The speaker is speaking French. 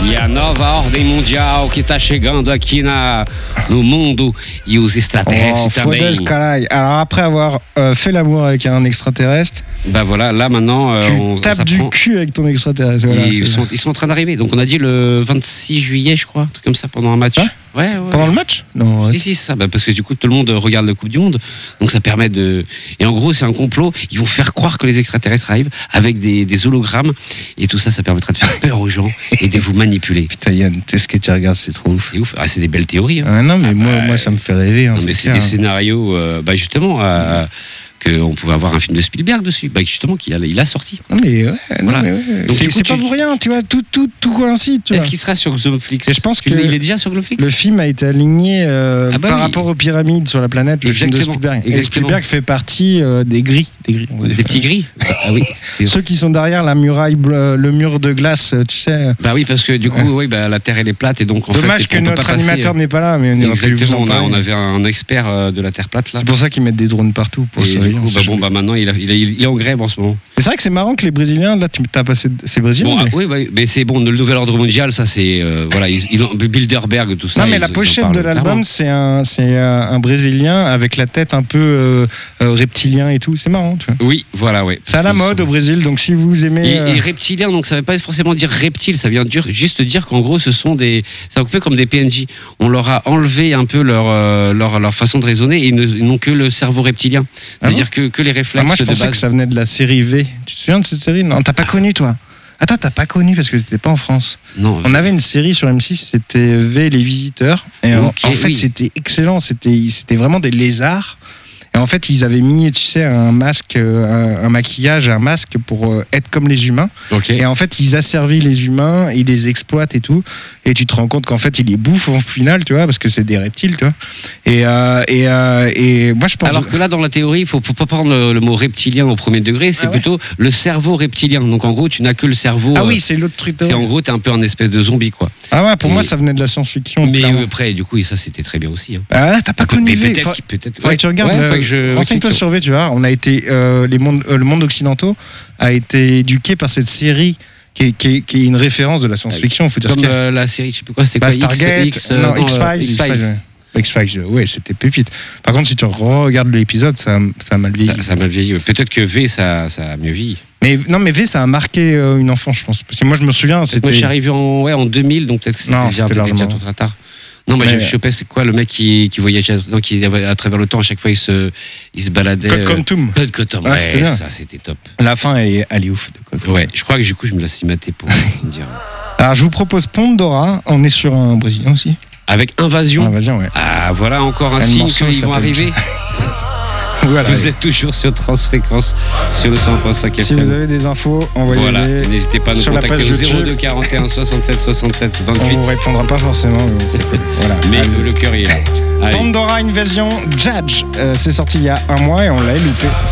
E a nova ordem mundial que tá chegando aqui no mundo e os extraterrestres também. Foda-se, caralho. Alors après avoir fait l'amour avec un extraterrestre, Bah voilà, là maintenant tu tapes du cul avec ton extraterrestre. Voilà, ils sont en train d'arriver. Donc on a dit le 26 juillet, je crois, un truc comme ça, pendant un match. Hein Ouais. Pendant le match? Non. Si, c'est ça. Bah, parce que du coup, tout le monde regarde la Coupe du Monde. Donc ça permet de. Et en gros, c'est un complot. Ils vont faire croire que les extraterrestres arrivent avec des hologrammes. Et tout ça, ça permettra de faire peur aux gens et de vous manipuler. Putain, Yann, tu sais ce que tu regardes, c'est trop ouf. C'est ouf. Ah, c'est des belles théories. Hein. Ah, non, mais moi, ça me fait rêver. Hein, Non, mais c'est des scénarios, justement, qu'on pouvait avoir un film de Spielberg dessus. Bah, justement, il a sorti. Non, mais ouais. Voilà. Donc, C'est pas pour rien, tu vois. Tout coïncide, tu vois. Est-ce qu'il sera sur Xomflix? Et je pense il est déjà sur Xomflix. Le film a été aligné par rapport aux pyramides sur la planète, le film de Spielberg. Et Spielberg fait partie des gris. Des petits gris. Ah oui. Ceux qui sont derrière la muraille, le mur de glace, tu sais. Bah oui, parce que du coup, la Terre elle est plate et donc dommage que notre animateur n'est pas là, mais exactement, on avait un expert de la Terre plate là. C'est pour ça qu'ils mettent des drones partout pour surveiller. Maintenant il est en grève en ce moment. C'est vrai que c'est marrant que les Brésiliens, là, tu t'as passé, c'est brésilien. Oui, mais c'est bon, le nouvel ordre mondial, ça c'est Bilderberg, tout ça. Non, mais la pochette de l'album, c'est un Brésilien avec la tête un peu reptilien et tout. C'est marrant, tu vois. Oui, voilà, ouais. C'est à la mode au Brésil, donc si vous aimez. Et reptilien, donc ça veut pas forcément dire reptile, ça vient juste dire qu'en gros, c'est un peu comme des PNJ. On leur a enlevé un peu leur façon de raisonner et ils n'ont que le cerveau reptilien. C'est-à-dire que les réflexes moi, je pensais que ça venait de la série V. Tu te souviens de cette série? Non, t'as pas connu, toi. Attends, t'as pas connu parce que t'étais pas en France. Non. On avait une série sur M6, c'était V, les visiteurs. Et en fait, c'était excellent. C'était vraiment des lézards. Et en fait, ils avaient mis, tu sais, un masque, un maquillage, un masque pour être comme les humains. Okay. Et en fait, ils asservissent les humains, ils les exploitent et tout. Et tu te rends compte qu'en fait, ils les bouffent au final, tu vois, parce que c'est des reptiles, tu vois. Et moi, je pense. Alors que là, dans la théorie, il faut pas prendre le mot reptilien au premier degré, c'est plutôt le cerveau reptilien. Donc en gros, tu n'as que le cerveau. Ah oui, c'est l'autre truc. C'est en gros, t'es un peu un espèce de zombie, quoi. Ah ouais, pour moi, ça venait de la science-fiction. Mais après, du coup, ça c'était très bien aussi. Hein. Ah, t'as pas connu V. Peut-être. Faudrait que tu regardes. Renseigne-toi sur V, tu vois. On a été, le monde occidentaux a été éduqué par cette série qui est une référence de la science-fiction. Faut dire comme la série, je sais plus quoi, c'était quoi, Stargate, X-Files. X-Files, ouais, c'était pépite. Par contre, si tu regardes l'épisode, ça a mal vieilli. Ça a mal vieilli. Peut-être que V, ça a mieux vieilli. Mais V, ça a marqué une enfance, je pense. Parce que moi, je me souviens, moi, je suis arrivé en 2000, donc peut-être que c'était déjà trop tard. Non, mais j'ai chopé, c'est quoi le mec qui voyageait, qui à travers le temps, à chaque fois il se baladait. Code Quantum. Ouais, ça c'était top. La fin elle est ouf de Code Quantum. Ouais, je crois que du coup je me la suis maté pour dire. Alors je vous propose Pandora, on est sur un Brésilien aussi. Avec Invasion. Ouais. Ah, voilà encore un signe qu'ils vont arriver. Voilà, vous êtes toujours sur Transfréquence, sur le 100.5 FM. Si vous avez des infos, envoyez-les. Voilà, n'hésitez pas à nous contacter au 02 41 67 67 28. On vous répondra pas forcément. Voilà. Mais le cœur il est là. Pandora Invasion Judge, c'est sorti il y a un mois et on l'a loupé.